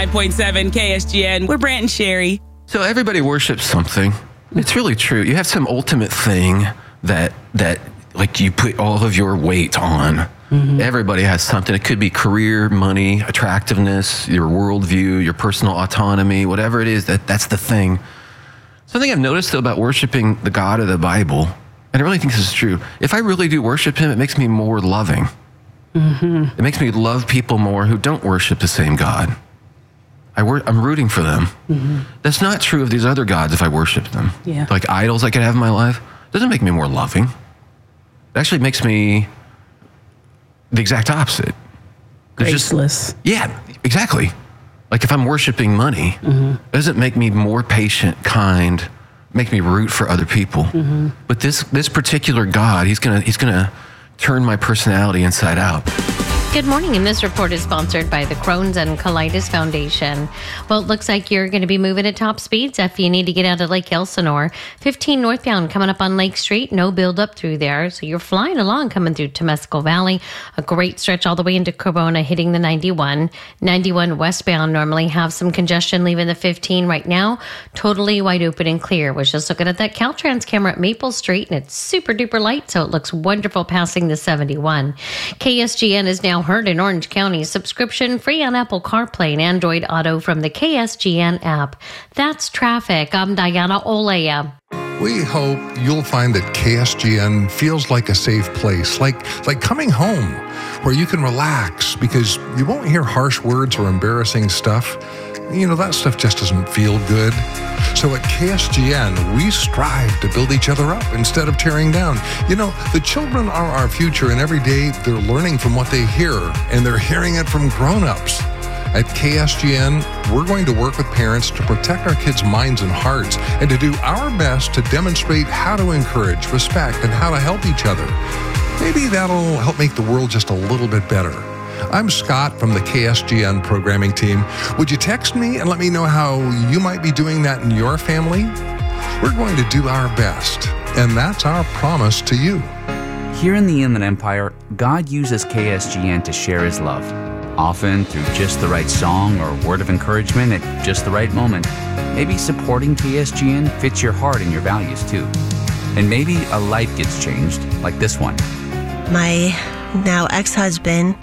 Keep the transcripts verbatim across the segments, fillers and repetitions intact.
five point seven K S G N. We're Brant and Sherry. So everybody worships something. It's really true. You have some ultimate thing that that like you put all of your weight on. Mm-hmm. Everybody has something. It could be career, money, attractiveness, your worldview, your personal autonomy, whatever it is, that that's the thing. Something I've noticed though about worshiping the God of the Bible, and I really think this is true, if I really do worship him, it makes me more loving. Mm-hmm. It makes me love people more who don't worship the same God. I wor- I'm rooting for them. Mm-hmm. That's not true of these other gods if I worship them. Yeah. Like idols I could have in my life. It doesn't make me more loving. It actually makes me the exact opposite. There's Graceless. Just, yeah, exactly. Like if I'm worshiping money, mm-hmm. it doesn't make me more patient, kind, make me root for other people. Mm-hmm. But this this particular God, he's gonna he's gonna turn my personality inside out. Good morning, and this report is sponsored by the Crohn's and Colitis Foundation. Well, it looks like you're going to be moving at top speeds if you need to get out of Lake Elsinore. fifteen northbound coming up on Lake Street, no build up through there. So you're flying along coming through Temescal Valley. A great stretch all the way into Corona, hitting the ninety-one. ninety-one westbound normally have some congestion leaving the fifteen right now. Totally wide open and clear. Was just looking at that Caltrans camera at Maple Street, and it's super duper light, so it looks wonderful passing the seventy-one. K S G N is now heard in Orange County, subscription free on Apple CarPlay and Android Auto from the K S G N app. That's traffic. I'm Diana Olea. We hope you'll find that K S G N feels like a safe place, like like coming home, where you can relax because you won't hear harsh words or embarrassing stuff. You know, that stuff just doesn't feel good. So at K S G N, we strive to build each other up instead of tearing down. You know, the children are our future, and every day they're learning from what they hear, and they're hearing it from grown-ups. At K S G N, we're going to work with parents to protect our kids' minds and hearts, and to do our best to demonstrate how to encourage, respect, and how to help each other. Maybe that'll help make the world just a little bit better. I'm Scott from the K S G N programming team. Would you text me and let me know how you might be doing that in your family? We're going to do our best, and that's our promise to you. Here in the Inland Empire, God uses K S G N to share his love, often through just the right song or word of encouragement at just the right moment. Maybe supporting K S G N fits your heart and your values too. And maybe a life gets changed, like this one. My now ex-husband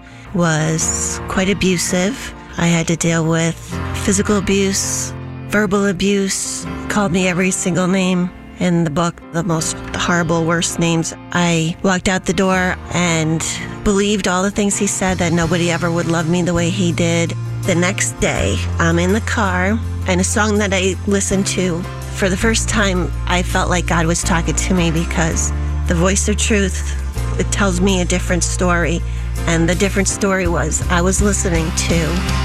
was quite abusive. I had to deal with physical abuse, verbal abuse, called me every single name in the book, the most horrible, worst names. I walked out the door and believed all the things he said, that nobody ever would love me the way he did. The next day, I'm in the car, and a song that I listened to, for the first time, I felt like God was talking to me, because the voice of truth, it tells me a different story. And the different story was I was listening to